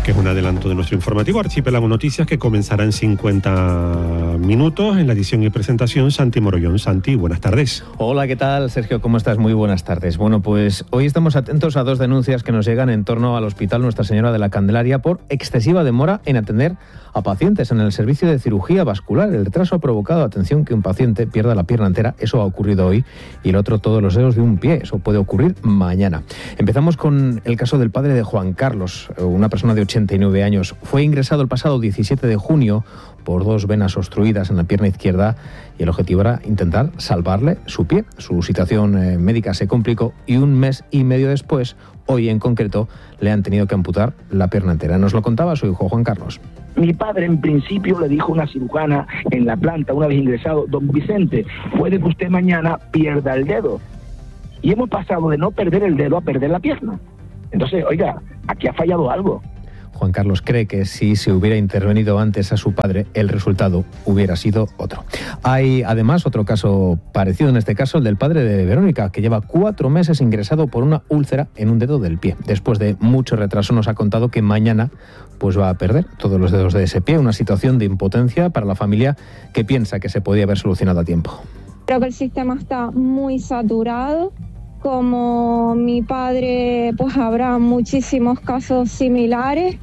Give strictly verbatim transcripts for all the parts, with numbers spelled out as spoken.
que es un adelanto de nuestro informativo Archipiélago Noticias, que comenzará en cincuenta minutos. En la edición y presentación, Santi Morollón. Santi, buenas tardes. Hola, ¿qué tal, Sergio? ¿Cómo estás? Muy buenas tardes. Bueno, pues hoy estamos atentos a dos denuncias que nos llegan en torno al Hospital Nuestra Señora de la Candelaria por excesiva demora en atender a pacientes en el servicio de cirugía vascular. El retraso ha provocado, atención, que un paciente pierda la pierna entera. Eso ha ocurrido hoy. Y el otro, todos los dedos de un pie. Eso puede ocurrir mañana. Empezamos con el caso del padre de Juan Carlos, una persona de ochenta y nueve años. Fue ingresado el pasado diecisiete de junio por dos venas obstruidas en la pierna izquierda y el objetivo era intentar salvarle su pie. Su situación eh, médica se complicó y un mes y medio después, hoy en concreto, le han tenido que amputar la pierna entera. Nos lo contaba su hijo Juan Carlos. Mi padre en principio le dijo a una cirujana en la planta, una vez ingresado: don Vicente, puede que usted mañana pierda el dedo. Y hemos pasado de no perder el dedo a perder la pierna. Entonces, oiga, aquí ha fallado algo. Juan Carlos cree que si se hubiera intervenido antes a su padre, el resultado hubiera sido otro. Hay además otro caso parecido, en este caso el del padre de Verónica, que lleva cuatro meses ingresado por una úlcera en un dedo del pie. Después de mucho retraso nos ha contado que mañana pues va a perder todos los dedos de ese pie, una situación de impotencia para la familia que piensa que se podía haber solucionado a tiempo. Creo que el sistema está muy saturado. Como mi padre, pues habrá muchísimos casos similares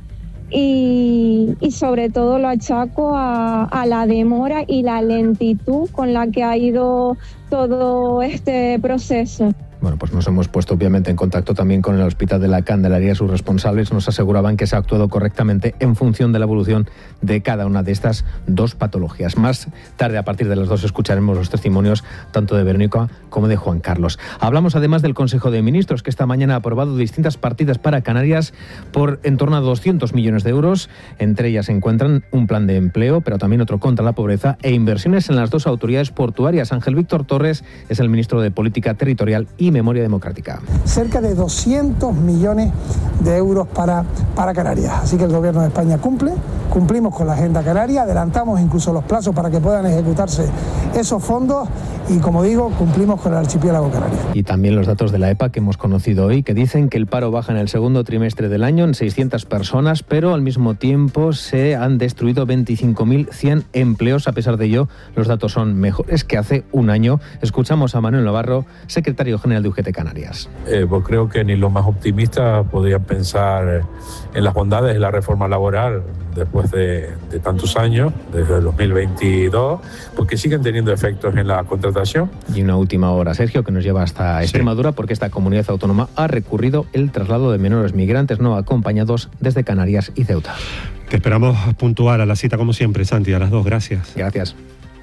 y, y sobre todo lo achaco a, a la demora y la lentitud con la que ha ido todo este proceso. Bueno, pues nos hemos puesto obviamente en contacto también con el Hospital de la Candelaria. Sus responsables nos aseguraban que se ha actuado correctamente en función de la evolución de cada una de estas dos patologías. Más tarde, a partir de las dos, escucharemos los testimonios tanto de Verónica como de Juan Carlos. Hablamos además del Consejo de Ministros, que esta mañana ha aprobado distintas partidas para Canarias por en torno a doscientos millones de euros. Entre ellas se encuentran un plan de empleo, pero también otro contra la pobreza e inversiones en las dos autoridades portuarias. Ángel Víctor Torres es el ministro de Política Territorial y Memoria Democrática. Cerca de doscientos millones de euros para, para Canarias. Así que el Gobierno de España cumple, cumplimos con la Agenda Canaria, adelantamos incluso los plazos para que puedan ejecutarse esos fondos y, como digo, cumplimos con el Archipiélago Canario. Y también los datos de la E P A que hemos conocido hoy, que dicen que el paro baja en el segundo trimestre del año en seiscientas personas, pero al mismo tiempo se han destruido veinticinco mil cien empleos. A pesar de ello, los datos son mejores que hace un año. Escuchamos a Manuel Navarro, secretario general de U G T Canarias. Eh, pues creo que ni los más optimistas podrían pensar en las bondades de la reforma laboral después de, de tantos años, desde el dos mil veintidós, porque siguen teniendo efectos en la contratación. Y una última hora, Sergio, que nos lleva hasta sí. Extremadura, porque esta comunidad autónoma ha recurrido el traslado de menores migrantes no acompañados desde Canarias y Ceuta. Te esperamos puntual a la cita como siempre, Santi, a las dos. Gracias. Gracias.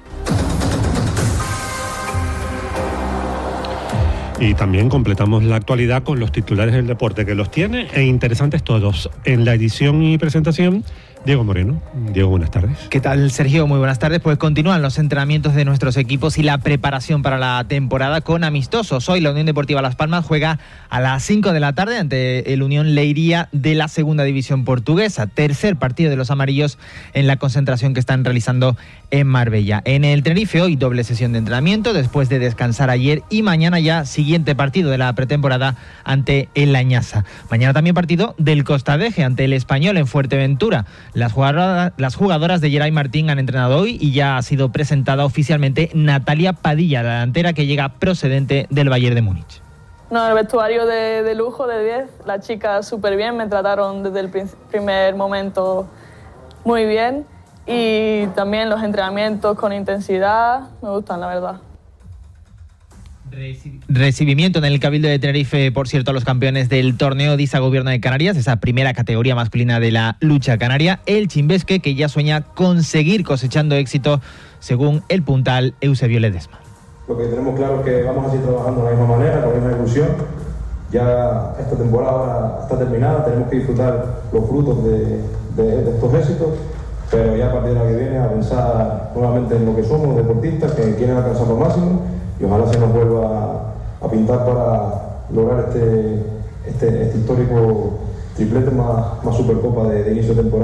Y también completamos la actualidad con los titulares del deporte, que los tiene e interesantes todos. En la edición y presentación, Diego Moreno. Diego, buenas tardes. ¿Qué tal, Sergio? Muy buenas tardes. Pues continúan los entrenamientos de nuestros equipos y la preparación para la temporada con amistosos. Hoy la Unión Deportiva Las Palmas juega a las cinco de la tarde ante el Unión Leiria de la Segunda División Portuguesa. Tercer partido de los amarillos en la concentración que están realizando en Marbella. En el Tenerife hoy doble sesión de entrenamiento después de descansar ayer y mañana ya siguiente partido de la pretemporada ante el Añasa. Mañana también partido del Costa Deje ante el Español en Fuerteventura. Las jugadoras, las jugadoras de Geray Martín han entrenado hoy y ya ha sido presentada oficialmente Natalia Padilla, la delantera que llega procedente del Bayern de Múnich. No, el vestuario de, de lujo, de diez, las chicas súper bien, me trataron desde el primer momento muy bien y también los entrenamientos con intensidad, me gustan, la verdad. Recibimiento en el Cabildo de Tenerife, por cierto, a los campeones del torneo de Isa Gobierno de Canarias, esa primera categoría masculina de la lucha canaria, el Chimbesque, que ya sueña con seguir cosechando éxito, según el puntal Eusebio Ledesma. Lo que tenemos claro es que vamos a seguir trabajando de la misma manera, con la misma ilusión. Ya esta temporada ahora está terminada, tenemos que disfrutar los frutos de, de, de estos éxitos, pero ya a partir de la que viene a pensar nuevamente en lo que somos, deportistas que quieren alcanzar lo máximo, y ojalá se nos vuelva a, a pintar para lograr este, este, este histórico triplete más, más Supercopa de, de inicio de temporada.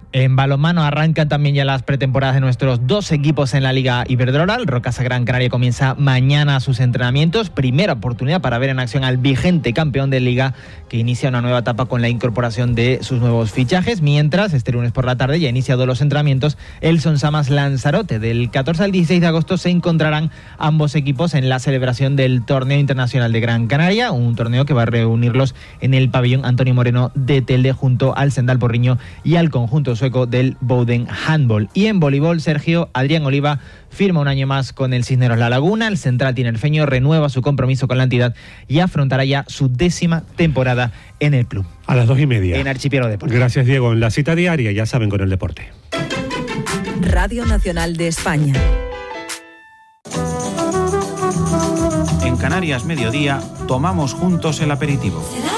En balonmano arrancan también ya las pretemporadas de nuestros dos equipos en la Liga Iberdrola. El Rocasa Gran Canaria comienza mañana sus entrenamientos. Primera oportunidad para ver en acción al vigente campeón de Liga, que inicia una nueva etapa con la incorporación de sus nuevos fichajes. Mientras, este lunes por la tarde ya ha iniciado los entrenamientos el Son Samas Lanzarote. Del catorce al dieciséis de agosto se encontrarán ambos equipos en la celebración del Torneo Internacional de Gran Canaria, un torneo que va a reunirlos en el pabellón Antonio Moreno de Telde junto al Sendal Porriño y al conjunto sueco del Bowden Handball. Y en voleibol, Sergio, Adrián Oliva firma un año más con el Cisneros La Laguna. El central tinerfeño renueva su compromiso con la entidad y afrontará ya su décima temporada en el club. A las dos y media. En Archipiélago Deportes. Gracias, Diego. En la cita diaria, ya saben, con el deporte. Radio Nacional de España. En Canarias Mediodía, tomamos juntos el aperitivo.